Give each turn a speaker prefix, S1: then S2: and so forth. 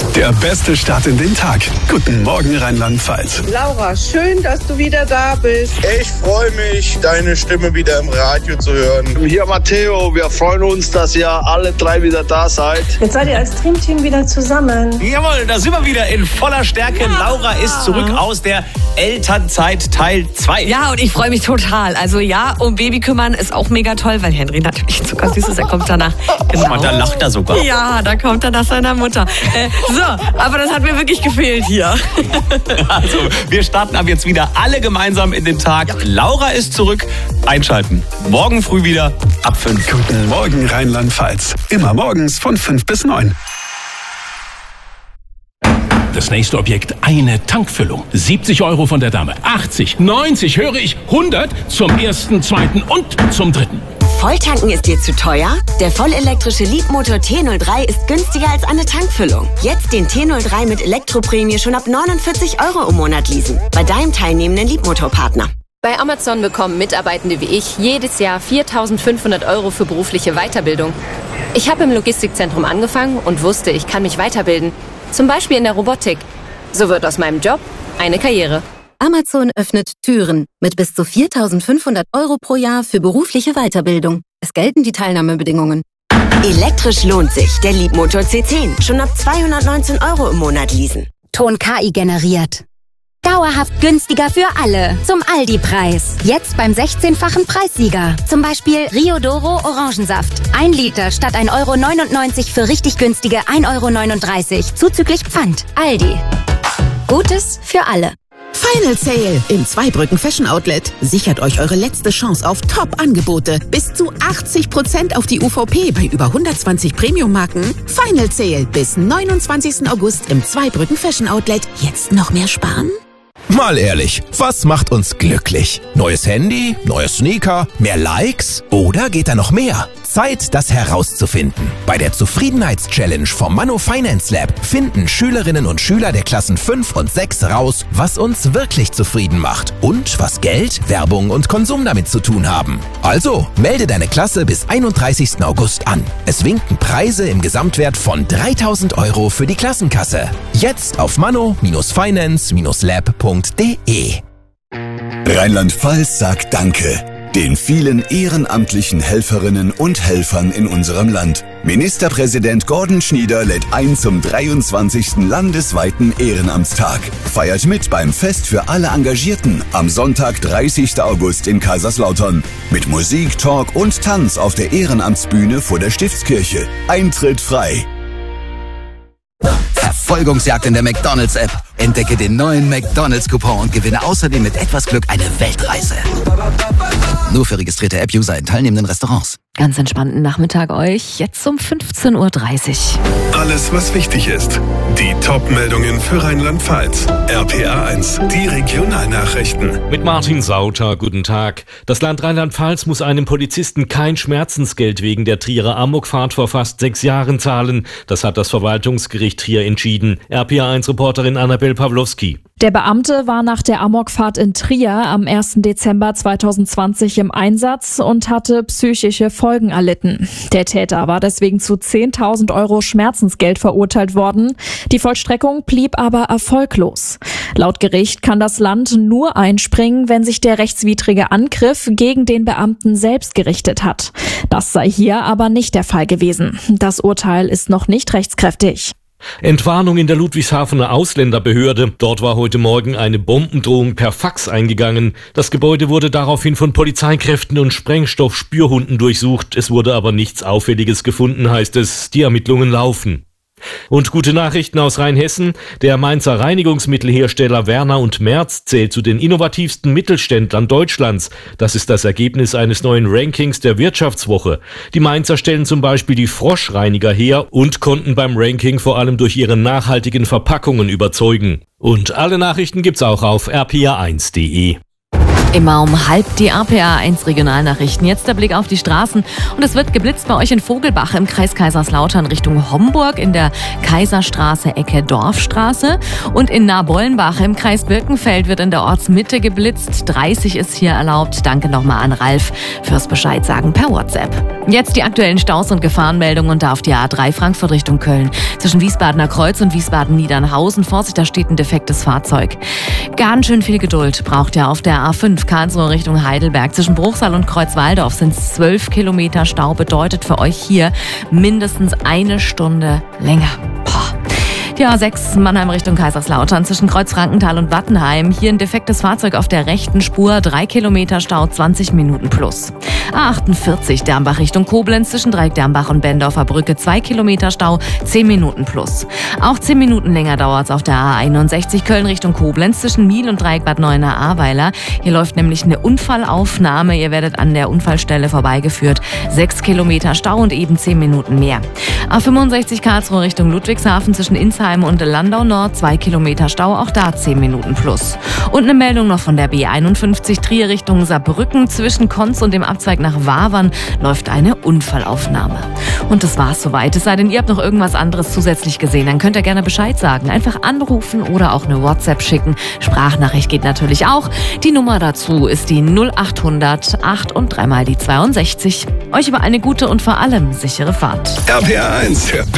S1: Der beste Start in den Tag. Guten Morgen, Rheinland-Pfalz.
S2: Laura, schön, dass du wieder da bist.
S3: Ich freue mich, deine Stimme wieder im Radio zu hören.
S4: Hier Matteo, wir freuen uns, dass ihr alle drei wieder da seid.
S2: Jetzt seid ihr als Dreamteam wieder zusammen.
S5: Jawohl, da sind wir wieder in voller Stärke. Ja. Laura ist zurück aus der Elternzeit Teil 2.
S6: Ja, und ich freue mich total. Also ja, um Baby kümmern ist auch mega toll, weil Henry natürlich zuckersüß ist. Er kommt danach.
S5: Genau. Da lacht er sogar.
S6: Ja, da kommt er nach seiner Mutter. So, aber das hat mir wirklich gefehlt hier.
S5: Also, wir starten ab jetzt wieder alle gemeinsam in den Tag. Ja. Laura ist zurück. Einschalten. Morgen früh wieder ab 5.
S1: Guten Morgen, Rheinland-Pfalz. Immer morgens von 5 bis 9.
S7: Das nächste Objekt, eine Tankfüllung. 70 € von der Dame. 80, 90, höre ich, 100 zum ersten, zweiten und zum dritten.
S8: Volltanken ist dir zu teuer? Der vollelektrische Leapmotor T03 ist günstiger als eine Tankfüllung. Jetzt den T03 mit Elektroprämie schon ab 49 € im Monat leasen. Bei deinem teilnehmenden Leapmotor-Partner.
S9: Bei Amazon bekommen Mitarbeitende wie ich jedes Jahr 4.500 € für berufliche Weiterbildung. Ich habe im Logistikzentrum angefangen und wusste, ich kann mich weiterbilden. Zum Beispiel in der Robotik. So wird aus meinem Job eine Karriere.
S10: Amazon öffnet Türen mit bis zu 4.500 € pro Jahr für berufliche Weiterbildung. Es gelten die Teilnahmebedingungen.
S8: Elektrisch lohnt sich. Der Leapmotor C10. Schon ab 219 € im Monat leasen.
S11: Ton KI generiert. Dauerhaft günstiger für alle. Zum Aldi-Preis. Jetzt beim 16-fachen Preissieger. Zum Beispiel Riodoro Orangensaft. 1 Liter statt 1,99 € für richtig günstige 1,39 € zuzüglich Pfand. Aldi. Gutes für alle.
S12: Final Sale im Zweibrücken Fashion Outlet. Sichert euch eure letzte Chance auf Top-Angebote. Bis zu 80% auf die UVP bei über 120 Premium-Marken. Final Sale bis 29. August im Zweibrücken Fashion Outlet. Jetzt noch mehr sparen?
S13: Mal ehrlich, was macht uns glücklich? Neues Handy, neue Sneaker, mehr Likes oder geht da noch mehr? Zeit, das herauszufinden. Bei der Zufriedenheits-Challenge vom Mano Finance Lab finden Schülerinnen und Schüler der Klassen 5 und 6 raus, was uns wirklich zufrieden macht und was Geld, Werbung und Konsum damit zu tun haben. Also, melde deine Klasse bis 31. August an. Es winken Preise im Gesamtwert von 3.000 € für die Klassenkasse. Jetzt auf mano-finance-lab.de.
S14: Rheinland-Pfalz sagt Danke den vielen ehrenamtlichen Helferinnen und Helfern in unserem Land. Ministerpräsident Gordon Schnieder lädt ein zum 23. landesweiten Ehrenamtstag. Feiert mit beim Fest für alle Engagierten am Sonntag, 30. August in Kaiserslautern. Mit Musik, Talk und Tanz auf der Ehrenamtsbühne vor der Stiftskirche. Eintritt frei.
S15: Verfolgungsjagd in der McDonald's-App. Entdecke den neuen McDonald's-Coupon und gewinne außerdem mit etwas Glück eine Weltreise. Nur für registrierte App-User in teilnehmenden Restaurants.
S6: Ganz entspannten Nachmittag euch, jetzt um 15:30 Uhr.
S1: Alles, was wichtig ist. Die Top-Meldungen für Rheinland-Pfalz. RPA 1, die Regionalnachrichten.
S7: Mit Martin Sauter, guten Tag. Das Land Rheinland-Pfalz muss einem Polizisten kein Schmerzensgeld wegen der Trierer Amokfahrt vor fast 6 Jahren zahlen. Das hat das Verwaltungsgericht Trier entschieden. RPA 1-Reporterin Annabel Pawlowski.
S16: Der Beamte war nach der Amokfahrt in Trier am 1. Dezember 2020 im Einsatz und hatte psychische Folgen erlitten. Der Täter war deswegen zu 10.000 € Schmerzensgeld verurteilt worden. Die Vollstreckung blieb aber erfolglos. Laut Gericht kann das Land nur einspringen, wenn sich der rechtswidrige Angriff gegen den Beamten selbst gerichtet hat. Das sei hier aber nicht der Fall gewesen. Das Urteil ist noch nicht rechtskräftig.
S7: Entwarnung in der Ludwigshafener Ausländerbehörde. Dort war heute Morgen eine Bombendrohung per Fax eingegangen. Das Gebäude wurde daraufhin von Polizeikräften und Sprengstoffspürhunden durchsucht. Es wurde aber nichts Auffälliges gefunden, heißt es. Die Ermittlungen laufen. Und gute Nachrichten aus Rheinhessen. Der Mainzer Reinigungsmittelhersteller Werner und Merz zählt zu den innovativsten Mittelständlern Deutschlands. Das ist das Ergebnis eines neuen Rankings der Wirtschaftswoche. Die Mainzer stellen zum Beispiel die Froschreiniger her und konnten beim Ranking vor allem durch ihre nachhaltigen Verpackungen überzeugen. Und alle Nachrichten gibt's auch auf rpa1.de.
S6: Immer um 12:30 die RPA1 Regionalnachrichten. Jetzt der Blick auf die Straßen. Und es wird geblitzt bei euch in Vogelbach im Kreis Kaiserslautern Richtung Homburg in der Kaiserstraße Ecke Dorfstraße. Und in Nahbollenbach im Kreis Birkenfeld wird in der Ortsmitte geblitzt. 30 ist hier erlaubt. Danke nochmal an Ralf fürs Bescheid sagen per WhatsApp. Jetzt die aktuellen Staus und Gefahrenmeldungen und da auf die A3 Frankfurt Richtung Köln. Zwischen Wiesbadener Kreuz und Wiesbaden-Niedernhausen. Vorsicht, da steht ein defektes Fahrzeug. Ganz schön viel Geduld braucht ihr auf der A5 Karlsruhe Richtung Heidelberg. Zwischen Bruchsal und Kreuzwaldorf sind es 12 Kilometer Stau. Bedeutet für euch hier mindestens eine Stunde länger. Die A6 Mannheim Richtung Kaiserslautern zwischen Kreuzfrankenthal und Wattenheim. Hier ein defektes Fahrzeug auf der rechten Spur. 3 Kilometer Stau, 20 Minuten plus. A48 Dermbach Richtung Koblenz zwischen Dreieck Dermbach und Bendorfer Brücke. 2 Kilometer Stau, 10 Minuten plus. Auch 10 Minuten länger dauert es auf der A61 Köln Richtung Koblenz zwischen Miel und Dreieck Bad Neuenahr-Ahrweiler. Hier läuft nämlich eine Unfallaufnahme. Ihr werdet an der Unfallstelle vorbeigeführt. 6 Kilometer Stau und eben 10 Minuten mehr. A65 Karlsruhe Richtung Ludwigshafen zwischen Insheim und Landau Nord, 2 Kilometer Stau, auch da 10 Minuten plus. Und eine Meldung noch von der B51 Trier Richtung Saarbrücken. Zwischen Konz und dem Abzweig nach Wavern läuft eine Unfallaufnahme. Und das war's soweit. Es sei denn, ihr habt noch irgendwas anderes zusätzlich gesehen, dann könnt ihr gerne Bescheid sagen. Einfach anrufen oder auch eine WhatsApp schicken. Sprachnachricht geht natürlich auch. Die Nummer dazu ist die 0800 8 und 3 mal die 62. Euch über eine gute und vor allem sichere Fahrt.
S1: RPA1,